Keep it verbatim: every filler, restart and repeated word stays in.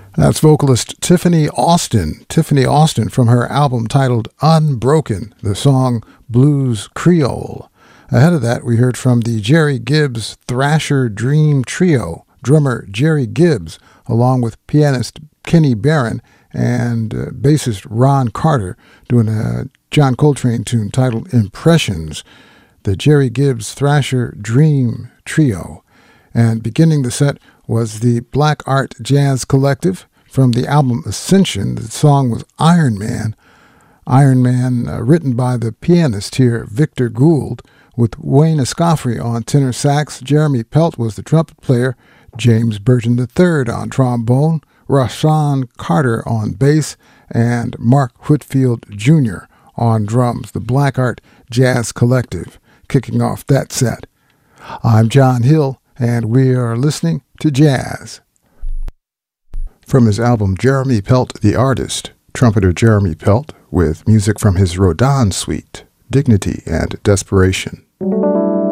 That's vocalist Tiffany Austin. Tiffany Austin from her album titled Unbroken, the song Blues Creole. Ahead of that, we heard from the Jerry Gibbs Thrasher Dream Trio, drummer Jerry Gibbs, along with pianist Kenny Barron and uh, bassist Ron Carter, doing a John Coltrane tune titled Impressions, the Jerry Gibbs Thrasher Dream Trio. And beginning the set was the Black Art Jazz Collective from the album Ascension. The song was Iron Man. Iron Man, uh, written by the pianist here, Victor Gould, with Wayne Escoffery on tenor sax. Jeremy Pelt was the trumpet player, James Burton the third on trombone, Rashawn Carter on bass, and Mark Whitfield Junior on drums. The Black Art Jazz Collective kicking off that set. I'm John Hill, and we are listening to jazz. From his album Jeremy Pelt the Artist, trumpeter Jeremy Pelt with music from his Rodin suite, Dignity and Desperation.